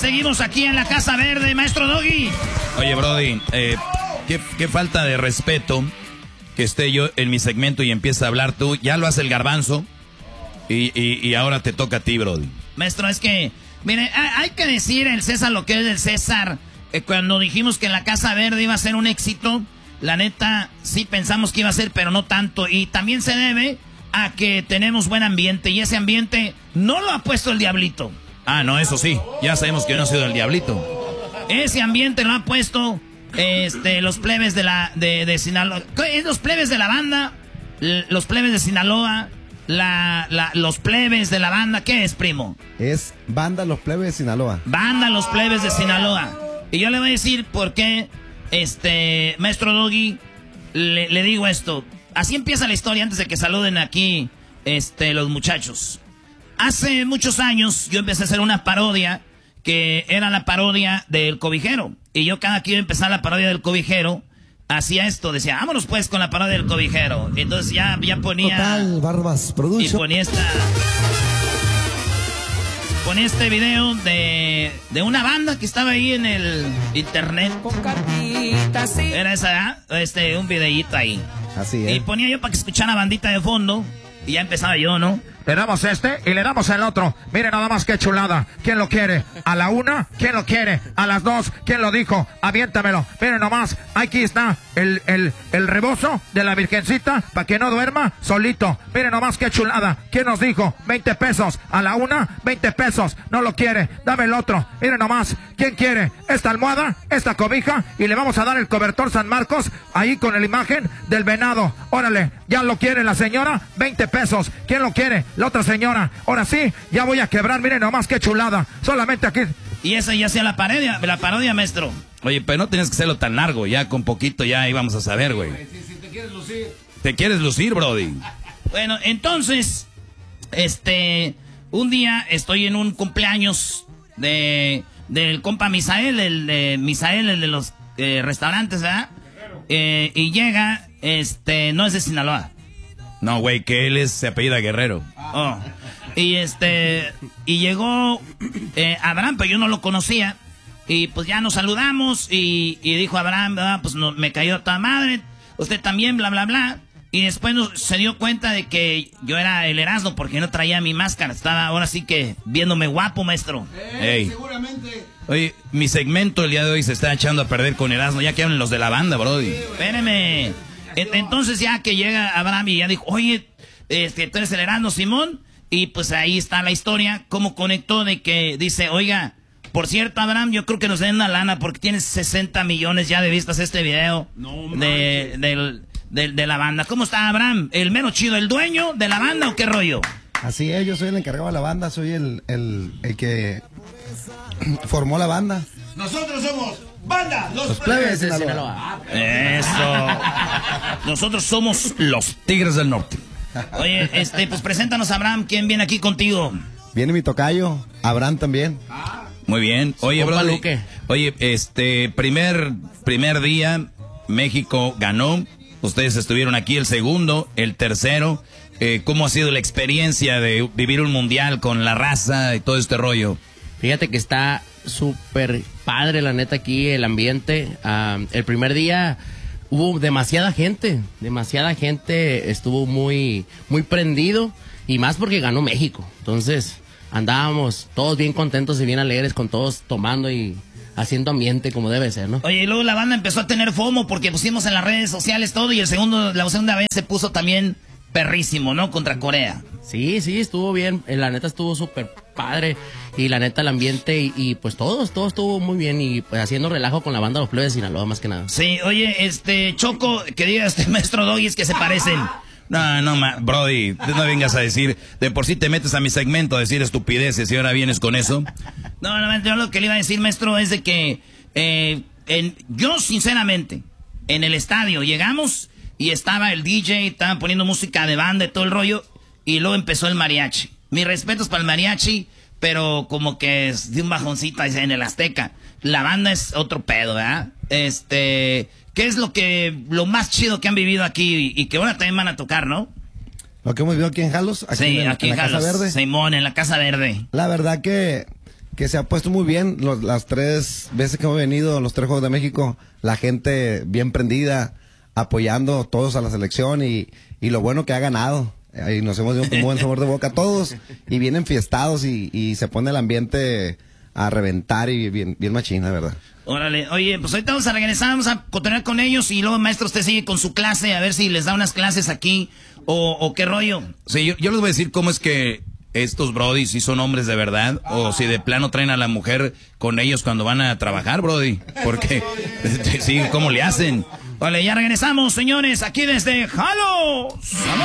seguimos aquí en la Casa Verde, maestro Doggy. Oye, Brody, qué falta de respeto que esté yo en mi segmento y empieza a hablar tú. Ya lo hace el Garbanzo y ahora te toca a ti, Brody. Maestro, es que, mire, hay que decir el César lo que es del César. Cuando dijimos que en la Casa Verde iba a ser un éxito, la neta, sí pensamos que iba a ser, pero no tanto. Y también se debe a que tenemos buen ambiente y ese ambiente no lo ha puesto el Diablito. Ah, no, eso sí, ya sabemos que no ha sido el Diablito. Ese ambiente lo ha puesto los plebes de Sinaloa. Los plebes de la banda, los plebes de Sinaloa, los plebes de la banda. ¿Qué es, primo? Es Banda Los Plebes de Sinaloa. Banda Los Plebes de Sinaloa. Y yo le voy a decir por qué, maestro Doggy, le digo esto. Así empieza la historia antes de que saluden aquí los muchachos. Hace muchos años yo empecé a hacer una parodia que era la parodia del Cobijero. Y yo cada que iba a empezar la parodia del Cobijero, hacía esto, decía, vámonos pues con la parodia del Cobijero. Entonces ya ponía... Total, Barbas Production. Y ponía este video de una banda que estaba ahí en el internet. Era esa, un videíto ahí. Así es. Y ponía yo para que escuchara bandita de fondo. Y ya empezaba yo, ¿no? Le damos y le damos el otro. Miren nada más qué chulada. ¿Quién lo quiere? ¿A la 1? ¿Quién lo quiere? ¿A las 2? ¿Quién lo dijo? Aviéntamelo. Miren nomás. Aquí está el rebozo de la virgencita para que no duerma solito. Miren nomás qué chulada. ¿Quién nos dijo? 20 pesos. ¿A la 1? 20 pesos. No lo quiere. Dame el otro. Miren nomás. ¿Quién quiere? Esta almohada, esta cobija. Y le vamos a dar el cobertor San Marcos. Ahí con la imagen del venado. Órale. ¿Ya lo quiere la señora? 20 pesos. ¿Quién lo quiere? La otra señora. Ahora sí, ya voy a quebrar. Miren nomás qué chulada. Solamente aquí. Y esa ya sea la parodia, maestro. Oye, pero no tienes que hacerlo tan largo. Ya con poquito ya íbamos a saber, güey. Si te quieres lucir. Te quieres lucir, Brody. Bueno, entonces, un día estoy en un cumpleaños del compa Misael, el de los restaurantes, ¿verdad? Y llega, no es de Sinaloa. No, güey, que él se apellida Guerrero. Oh. Y llegó Abraham, pero yo no lo conocía. Y pues ya nos saludamos y dijo Abraham, pues me cayó a toda madre. Usted también, bla, bla, bla. Y después se dio cuenta de que yo era el Erasmo porque no traía mi máscara. Estaba ahora sí que viéndome guapo, maestro. Seguramente. Oye, mi segmento el día de hoy se está echando a perder con Erasmo. Ya que hablan los de la banda, Brody. Espéreme. Entonces ya que llega Abraham y ya dijo, oye, tú eres el Erasmo, Simón. Y pues ahí está la historia, cómo conectó de que dice, oiga, por cierto, Abraham, yo creo que nos den una lana porque tienes 60 millones ya de vistas este video de la banda. ¿Cómo está Abraham? ¿El mero chido, el dueño de la banda o qué rollo? Así es, yo soy el encargado de la banda, soy el que formó la banda. Nosotros somos Banda Los Plebes de Sinaloa. Eso. Nosotros somos los Tigres del Norte. Oye, pues preséntanos, Abraham, ¿quién viene aquí contigo? Viene mi tocayo, Abraham también. Muy bien. Oye, bro. Oye, primer día, México ganó. Ustedes estuvieron aquí el segundo, el tercero. ¿Cómo ha sido la experiencia de vivir un mundial con la raza y todo este rollo? Fíjate que está súper padre, la neta, aquí el ambiente. El primer día hubo demasiada gente, estuvo muy, muy prendido, y más porque ganó México. Entonces andábamos todos bien contentos y bien alegres, con todos tomando y haciendo ambiente como debe ser, ¿no? Oye, y luego la banda empezó a tener FOMO porque pusimos en las redes sociales todo, y la segunda vez se puso también perrísimo, ¿no? Contra Corea. Sí, estuvo bien, la neta estuvo súper padre, y la neta el ambiente y pues todo estuvo muy bien, y pues haciendo relajo con la banda Los Plebes de Sinaloa más que nada. Sí, oye, Choco, que diga maestro Doggy, es que se parecen. No, Brody, no vengas a decir, de por sí te metes a mi segmento a decir estupideces y ahora vienes con eso. No, yo lo que le iba a decir, maestro, es de que yo sinceramente, en el estadio llegamos y estaba el DJ, estaban poniendo música de banda y todo el rollo, y luego empezó el mariachi. Mis respetos para el mariachi, pero como que es de un bajoncito en el Azteca. La banda es otro pedo, ¿verdad? ¿Qué es lo más chido que han vivido aquí y que ahora también van a tocar, no? Lo que hemos vivido aquí en Jalos, aquí en la Casa Verde. Simón, en la Casa Verde. La verdad que que se ha puesto muy bien. Las 3 veces que hemos venido, los 3 Juegos de México, la gente bien prendida, apoyando todos a la selección y lo bueno que ha ganado. Y nos hemos dado un buen sabor de boca a todos y vienen fiestados y se pone el ambiente a reventar y bien machín, la verdad. Órale, oye, pues ahorita vamos a regresar, vamos a continuar con ellos y luego maestro usted sigue con su clase, a ver si les da unas clases aquí o qué rollo. Sí, yo les voy a decir cómo es que estos brodis si son hombres de verdad o si de plano traen a la mujer con ellos cuando van a trabajar, brody, porque sí, ¿cómo le hacen? Vale, ya regresamos, señores, aquí desde Jalos.